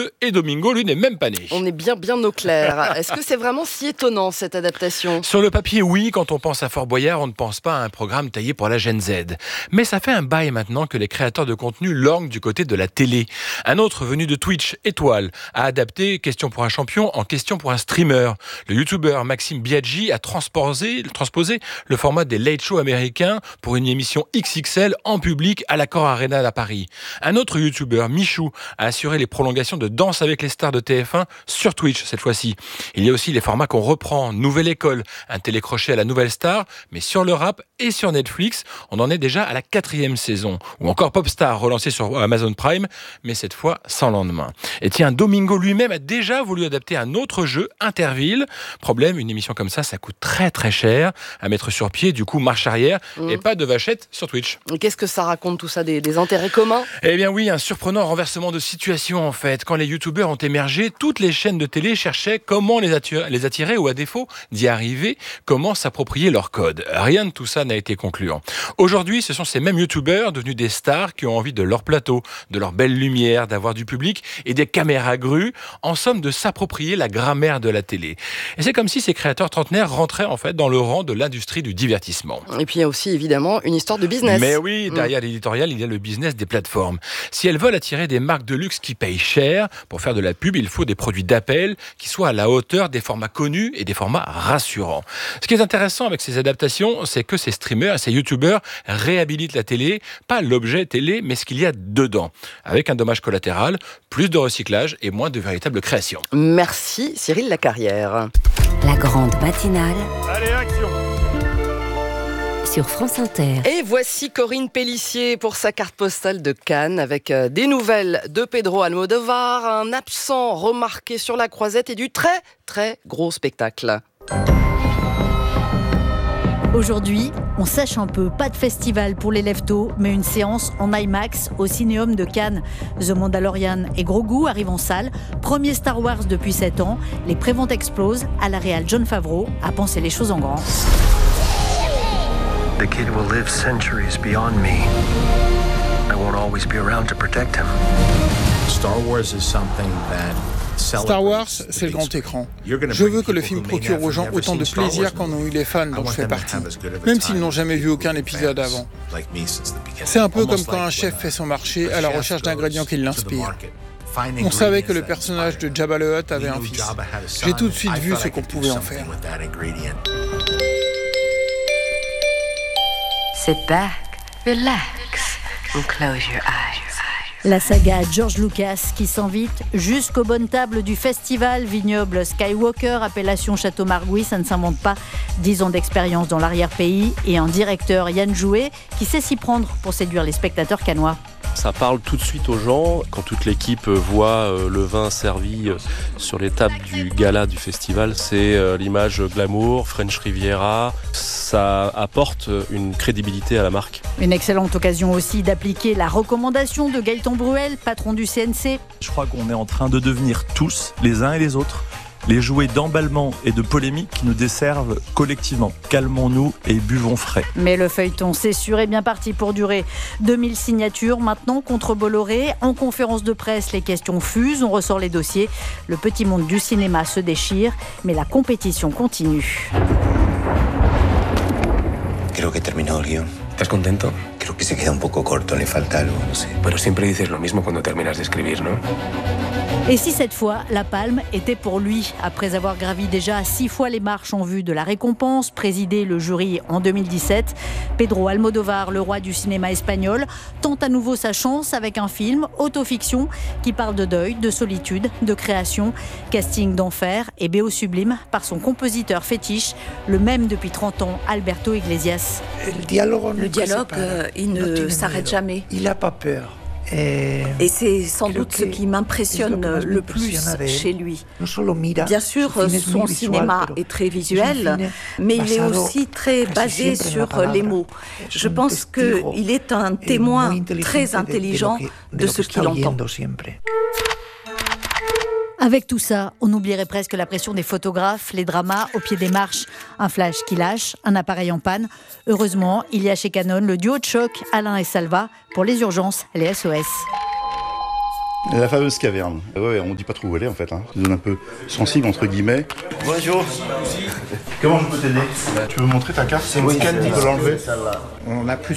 jeu et Domingo, lui, n'est même pas né. On est bien au clair. Est-ce que c'est vraiment si étonnant, cette adaptation ? Sur le papier, oui, quand on pense à Fort Boyard, on ne pense pas à un programme taillé pour la Gen Z. Mais ça fait un bail maintenant que les créateurs de contenu languent du côté de la télé. Un autre venu de Twitch, Étoile, a adapté Question pour un champion en Question pour un streamer. Le youtubeur Maxime Biaggi a transposé le format des late shows américains pour une émission XXL en public à l'Accor Arena à Paris. Un autre youtubeur, Michou, a assuré les prolongations de Danse avec les stars de TF1 sur Twitch cette fois-ci. Il y a aussi les formats qu'on reprend, Nouvelle École, un télécrochet à la Nouvelle Star, mais sur le rap et sur Netflix, on en est déjà à la 4e saison. Ou encore Popstar, relancé sur Amazon Prime, mais cette fois sans lendemain. Et tiens, Domingo lui-même a déjà voulu adapter un autre jeu, Interville. Problème, une émission comme ça coûte très très cher à mettre sur pied, du coup marche arrière et pas de vachette sur Twitch. Et qu'est-ce que ça raconte tout ça, des intérêts communs ? Eh bien oui, un surprenant renversement de situation en fait. Quand les youtubeurs ont émergé, toutes les chaînes de télé cherchaient comment les attirer ou à défaut d'y arriver, comment s'approprier leur code. Rien de tout ça n'a été concluant. Aujourd'hui, ce sont ces mêmes youtubeurs devenus des stars qui ont envie de leur plateau, de leur belle lumière, d'avoir du public et des caméras grues, en somme de s'approprier la grammaire de la télé. Et c'est comme si ces créateurs trentenaires rentraient en fait dans le rang de l'industrie du divertissement. Et puis il y a aussi évidemment une histoire de business. Mais oui, derrière l'éditorial, il y a le business des plateformes. Si elles veulent attirer des marques de luxe qui payent cher, pour faire de la pub, il faut des produits d'appel qui soient à la hauteur des formats connus et des formats rassurants. Ce qui est intéressant avec ces adaptations, c'est que ces streamers, ces youtubeurs réhabilitent la télé, pas l'objet télé, mais ce qu'il y a dedans. Avec un dommage collatéral, plus de recyclage et moins de véritable création. Merci Cyril Lacarrière. La grande matinale. Allez, action! Sur France Inter. Et voici Corinne Pellissier pour sa carte postale de Cannes avec des nouvelles de Pedro Almodovar, un absent remarqué sur la croisette et du très très gros spectacle. Aujourd'hui, on sèche un peu, pas de festival pour les lève-tôt, mais une séance en IMAX au Cinéum de Cannes. The Mandalorian et Grogu arrivent en salle. Premier Star Wars depuis 7 ans. Les préventes explosent. À la réal, Jon Favreau a pensé les choses en grand. The kid will live centuries beyond me. I won't always be around to protect him. Star Wars, c'est le grand écran. Je veux que le film procure aux gens autant de plaisir qu'en ont eu les fans dont je fais partie, même s'ils n'ont jamais vu aucun épisode avant. C'est un peu comme quand un chef fait son marché à la recherche d'ingrédients qui l'inspirent. On savait que le personnage de Jabba le Hutt avait un fils. J'ai tout de suite vu ce qu'on pouvait en faire. Sit back, relax, and close your eyes. La saga George Lucas qui s'invite jusqu'aux bonnes tables du festival vignoble Skywalker, appellation Château Margouis, ça ne s'invente pas. 10 ans d'expérience dans l'arrière-pays et un directeur, Yann Jouet, qui sait s'y prendre pour séduire les spectateurs cannois. Ça parle tout de suite aux gens. Quand toute l'équipe voit le vin servi sur les tables du gala du festival, c'est l'image glamour, French Riviera. Ça apporte une crédibilité à la marque. Une excellente occasion aussi d'appliquer la recommandation de Gaëtan Bruel, patron du CNC. Je crois qu'on est en train de devenir tous, les uns et les autres, les jouets d'emballement et de polémique qui nous desservent collectivement. Calmons-nous et buvons frais. Mais le feuilleton, c'est sûr, est bien parti pour durer. 2000 signatures maintenant contre Bolloré. En conférence de presse, les questions fusent, on ressort les dossiers. Le petit monde du cinéma se déchire, mais la compétition continue. Creo que terminó el guión. ¿Estás contento? Creo que se queda un poco corto, le falta algo, no sé. Pero siempre dices lo mismo cuando terminas de escribir, ¿no? Et si cette fois, la palme était pour lui, après avoir gravi déjà 6 fois les marches en vue de la récompense, présidé le jury en 2017, Pedro Almodovar, le roi du cinéma espagnol, tente à nouveau sa chance avec un film, autofiction, qui parle de deuil, de solitude, de création, casting d'enfer et BO sublime par son compositeur fétiche, le même depuis 30 ans, Alberto Iglesias. Le dialogue, il ne s'arrête jamais. Il n'a pas peur. Et c'est sans doute ce qui m'impressionne le plus chez lui. Bien sûr, son cinéma est très visuel, mais il est aussi très basé sur les mots. Je pense qu'il est un témoin très intelligent de ce qu'il entend. Avec tout ça, on oublierait presque la pression des photographes, les dramas au pied des marches. Un flash qui lâche, un appareil en panne. Heureusement, il y a chez Canon le duo de choc, Alain et Salva, pour les urgences, les SOS. La fameuse caverne. Ouais, on dit pas trop où elle est en fait. Hein. Ça donne un peu sensible entre guillemets. Bonjour. Comment je peux t'aider? Tu veux me montrer ta carte? C'est une Scandi, tu peux l'enlever. On a plus